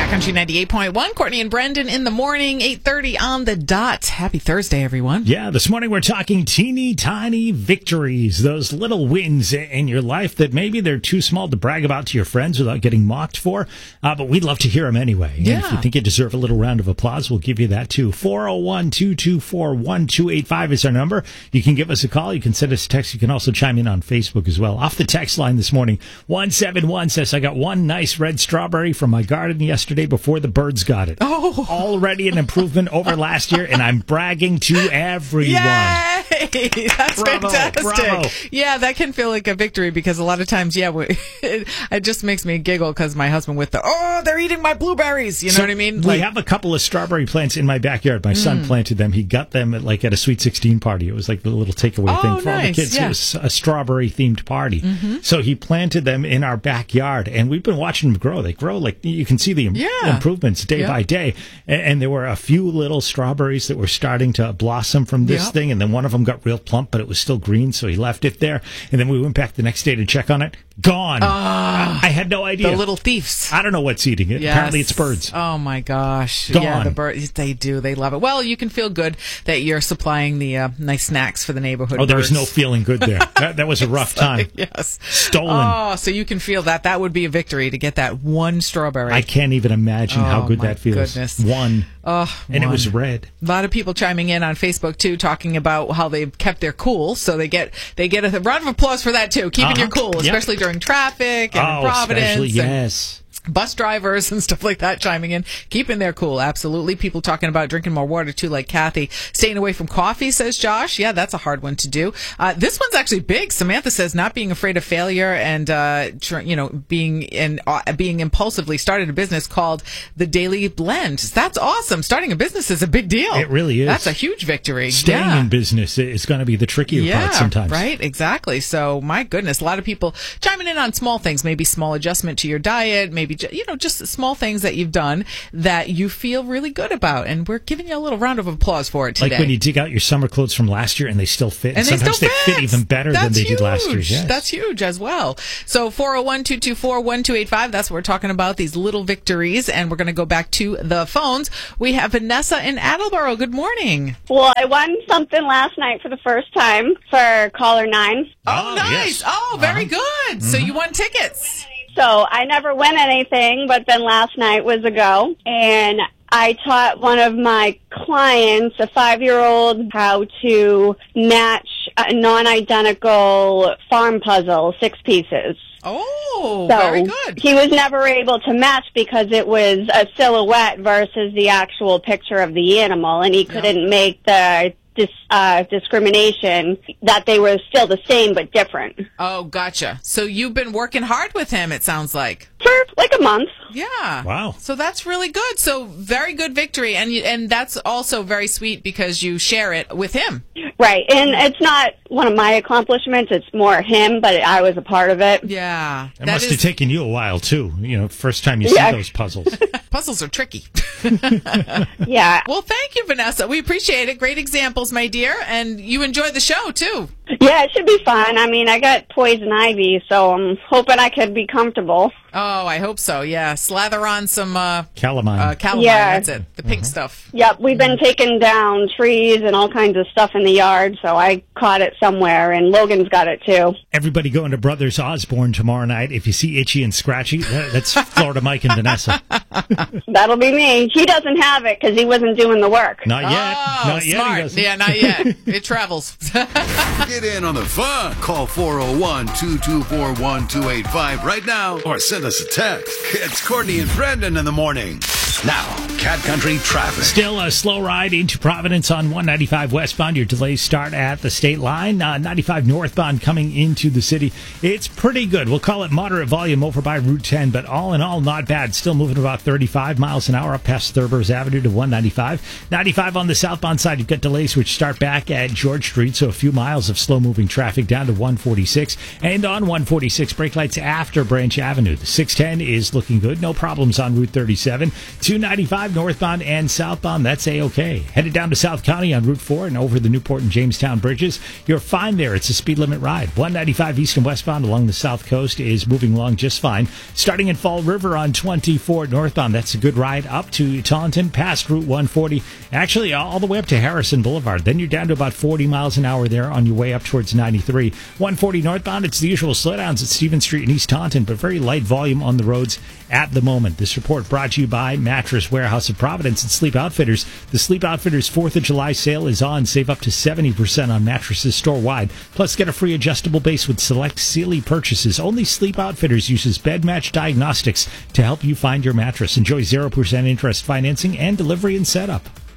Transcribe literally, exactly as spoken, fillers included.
Cat Country ninety-eight point one. Courtney and Brendan in the morning, eight thirty on the dot. Happy Thursday, everyone. Yeah, this morning we're talking teeny tiny victories, those little wins in your life that maybe they're too small to brag about to your friends without getting mocked for, uh, but we'd love to hear them anyway. And yeah. if you think you deserve a little round of applause, we'll give you that too. four oh one, two two four, one two eight five is our number. You can give us a call. You can send us a text. You can also chime in on Facebook as well. Off the text line this morning, one seven one says, I got one nice red strawberry from my garden yesterday before the birds got it. Oh. Already an improvement over last year, and I'm bragging to everyone. Yay! That's Bravo, fantastic. bravo. Yeah, that can feel like a victory because a lot of times, yeah, we, it, it just makes me giggle because my husband with the, oh, they're eating my blueberries. You know so what I mean? We Like, have a couple of strawberry plants in my backyard. My son Mm. planted them. He got them at, like at a Sweet sixteen party. It was like the little takeaway Oh, thing for all the nice, kids. yeah. It was a strawberry themed party. Mm-hmm. So he planted them in our backyard, and we've been watching them grow. They grow like you can see the im- Yeah. improvements day Yep. by day. And, and there were a few little strawberries that were starting to blossom from this Yep. thing, and then one of them got real plump, but it was still green, so he left it there. And then we went back the next day to check on it. Gone. Ah. I, I had no idea. the little thieves. I don't know what's eating it. Yes. Apparently it's birds. Oh my gosh. Gone. Yeah, the birds, they do. They love it. Well, you can feel good that you're supplying the uh, nice snacks for the neighborhood Oh, there was birds. no feeling good there. That, that was a rough time. Yes. Stolen. Oh, so you can feel that. That would be a victory to get that one strawberry. I can't even imagine how Oh, good my that feels. goodness. One. Oh, And one. it was red. A lot of people chiming in on Facebook too, talking about how they've kept their cool. So they get they get a round of applause for that too, keeping Uh-huh. your cool, Yep. especially during traffic and Oh, in Providence. especially, and yes. bus drivers and stuff like that chiming in, keeping their cool. Absolutely. People talking about drinking more water too, like Kathy. Staying away from coffee, says Josh. Yeah, that's a hard one to do. Uh, this one's actually big. Samantha says not being afraid of failure and, uh, tr- you know, being in, uh, being impulsively started a business called the Daily Blend. That's awesome. Starting a business is a big deal. It really is. That's a huge victory. Staying yeah. in business is going to be the trickier Yeah, part sometimes. right, exactly. So, my goodness, a lot of people chiming in on small things, maybe small adjustment to your diet, maybe, ju- you know, just small things that you've done that you feel really good about. And we're giving you a little round of applause for it today. Like when you dig out your summer clothes from last year and they still fit. And they sometimes still they fit even better That's than they huge. did last year. Yes. That's huge as well. So four oh one, two two four, one two eight five, that's what we're talking about, these little victories. And we're going to go back to the phones. We have Vanessa in Attleboro. Good morning. Well, I won something last night for the first time for caller nine. Oh, Oh, nice. yes. Oh, very Uh-huh. good. So you won tickets. So I never win anything, but then last night was a go. And I taught one of my clients, a five-year-old, how to match a non-identical farm puzzle, six pieces. Oh, So very good. he was never able to match because it was a silhouette versus the actual picture of the animal, and he couldn't make the dis, uh, discrimination that they were still the same but different. Oh, gotcha. So you've been working hard with him, it sounds like. For like a month. Yeah. Wow. So that's really good. So very good victory. And you, and that's also very sweet because you share it with him. Right, and it's not one of my accomplishments, it's more him, but I was a part of it. Yeah. It must have taken you a while, too. You know, first time you Yeah. see those puzzles. Puzzles are tricky. Yeah. Well, thank you, Vanessa. We appreciate it. Great examples, my dear. And you enjoy the show, too. Yeah, it should be fun. I mean, I got poison ivy, so I'm hoping I could be comfortable. Oh, I hope so. Yeah. Slather on some uh, Calamine. uh, calamine. Yeah. That's it. The pink stuff. Yep, we've been taking down trees and all kinds of stuff in the yard, so I caught it somewhere, and Logan's got it too. Everybody going to Brothers Osborne tomorrow night. If you see Itchy and Scratchy, that- that's Florida Mike and Vanessa. That'll be me. He doesn't have it because he wasn't doing the work. Not yet. Oh, Not yet. he smart. doesn't. Yeah, not yet. It travels. Get in on the fun. Call four oh one, two two four, one two eight five right now or send us a text. It's Courtney and Brendan in the morning. Now, Cat Country traffic. Still a slow ride into Providence on one ninety-five westbound. Your delays start at the state line. Uh, ninety-five northbound coming into the city. It's pretty good. We'll call it moderate volume over by Route ten, but all in all, not bad. Still moving about thirty-five miles an hour up past Thurbers Avenue to one ninety-five. ninety-five on the southbound side, you've got delays which start back at George Street, so a few miles of slow-moving traffic down to one forty-six. And on one forty-six, brake lights after Branch Avenue. The six ten is looking good. No problems on Route thirty-seven. two ninety-five northbound and southbound, that's A-OK. Headed down to South County on Route four and over the Newport and Jamestown bridges, you're fine there. It's a speed limit ride. one ninety-five east and westbound along the south coast is moving along just fine. Starting in Fall River on twenty-four northbound, that's a good ride up to Taunton, past Route one forty, actually all the way up to Harrison Boulevard. Then you're down to about forty miles an hour there on your way up towards ninety-three. one forty northbound, it's the usual slowdowns at Stevens Street and East Taunton, but very light volume on the roads at the moment. This report brought to you by Mattress Warehouse of Providence and Sleep Outfitters. The Sleep Outfitters fourth of July sale is on. Save up to seventy percent on mattresses store-wide. Plus, get a free adjustable base with select Sealy purchases. Only Sleep Outfitters uses Bed Match Diagnostics to help you find your mattress. Enjoy zero percent interest financing and delivery and setup.